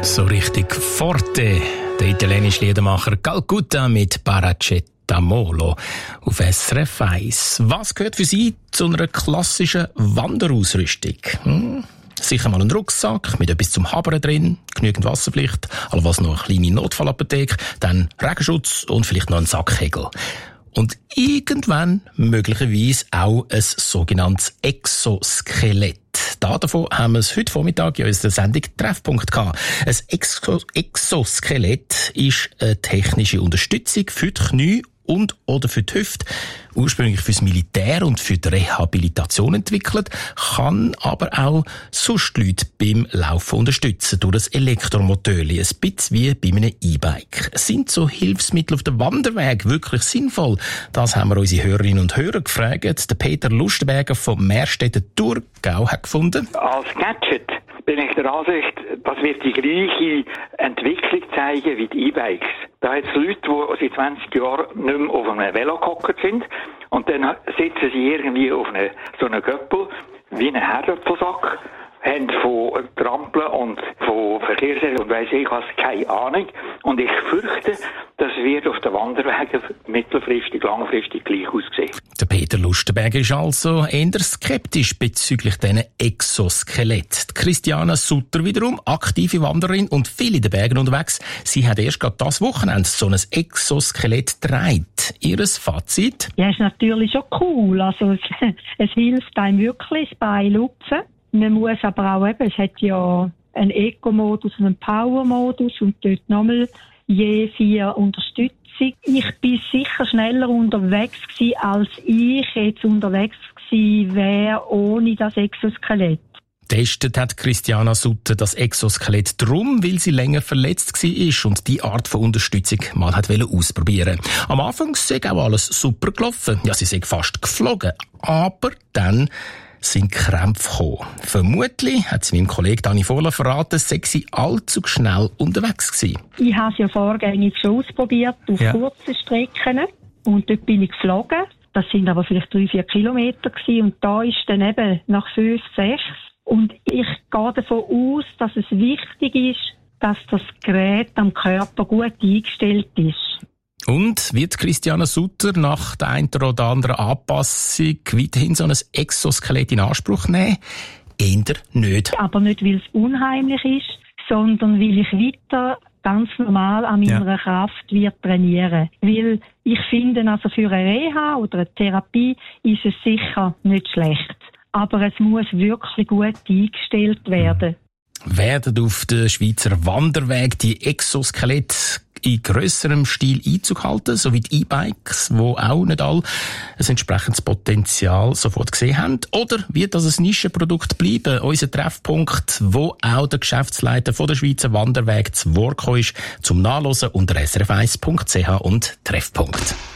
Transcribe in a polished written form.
So richtig forte. Der italienische Liedermacher Calcutta mit Paracetamolo auf SRF 1. Was gehört für Sie zu einer klassischen Wanderausrüstung? Sicher mal ein Rucksack mit etwas zum Habern drin, genügend Wasserpflicht, allenfalls noch eine kleine Notfallapotheke, dann Regenschutz und vielleicht noch ein Sackhegel. Und irgendwann möglicherweise auch ein sogenanntes Exoskelett. Davon haben wir es heute Vormittag in unserer Sendung Treffpunkt gehabt. Ein Exoskelett ist eine technische Unterstützung für die Knie und oder für die Hüfte, ursprünglich fürs Militär und für die Rehabilitation entwickelt, kann aber auch sonst Leute beim Laufen unterstützen durch ein Elektromotor, ein bisschen wie bei einem E-Bike. Sind so Hilfsmittel auf dem Wanderweg wirklich sinnvoll? Das haben wir unsere Hörerinnen und Hörer gefragt. Der Peter Lustenberger vom Meerstädter Thurgau hat gefunden. Als Gadget bin ich der Ansicht, das wird die gleiche Entwicklung zeigen wie die E-Bikes. Da hat es Leute, die seit 20 Jahren nicht mehr auf einem Velo gehockt sind und dann sitzen sie irgendwie auf so einem Göppel wie ein Herdöpfelsack, haben von Trampeln und von Verkehrsregeln und weiss ich was keine Ahnung. Und ich fürchte, das wird auf den Wanderwegen mittelfristig, langfristig gleich aussehen. Der Peter Lustenberger ist also eher skeptisch bezüglich diesen Exoskelett. Die Christiana Sutter wiederum, aktive Wanderin und viel in den Bergen unterwegs. Sie hat erst gerade das Wochenende so ein Exoskelett getragen. Ihres Fazit? Ja, ist natürlich schon cool. Also es hilft einem wirklich, das Bein lupfen. Man muss aber auch eben, es hat ja einen Eco-Modus und einen Power-Modus und dort nochmal je 4 Unterstützung. Ich bin sicher schneller unterwegs gewesen, als ich jetzt unterwegs gewesen wäre ohne das Exoskelett. Testet hat Christiana Sutter das Exoskelett drum, weil sie länger verletzt war und die Art von Unterstützung mal ausprobieren. Am Anfang sei auch alles super gelaufen. Ja, sie sei fast geflogen. Aber dann sind Krämpfe gekommen. Vermutlich, hat sie meinem Kollegen Dani Vohler verraten, sei sie allzu schnell unterwegs gewesen. Ich habe es ja vorgängig schon ausprobiert, auf kurzen Strecken. Und dort bin ich geflogen. Das sind aber vielleicht 3-4 Kilometer gewesen. Und da ist dann eben nach 5, 6. Und ich gehe davon aus, dass es wichtig ist, dass das Gerät am Körper gut eingestellt ist. Und wird Christiana Sutter nach der einen oder anderen Anpassung weiterhin so ein Exoskelett in Anspruch nehmen? Eher nicht. Aber nicht, weil es unheimlich ist, sondern weil ich weiter ganz normal an meiner Kraft wird trainieren. Weil ich finde, also für eine Reha oder eine Therapie ist es sicher nicht schlecht. Aber es muss wirklich gut eingestellt werden. Werden auf den Schweizer Wanderweg die Exoskelette in grösserem Stil Einzug halten, so wie die E-Bikes, wo auch nicht alle ein entsprechendes Potenzial sofort gesehen haben? Oder wird das ein Nischenprodukt bleiben? Unser Treffpunkt, wo auch der Geschäftsleiter von der Schweizer Wanderweg zu Wort gekommen ist, zum Nachlesen unter srf1.ch und Treffpunkt.